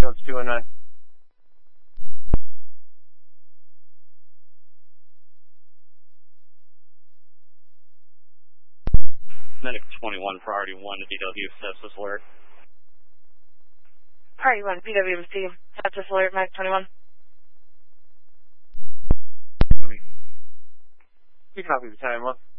Jones 219. Medic 21, priority 1 to DW, sepsis alert. Priority 1, PWC, sepsis alert, Medic 21. You copy the time, 1.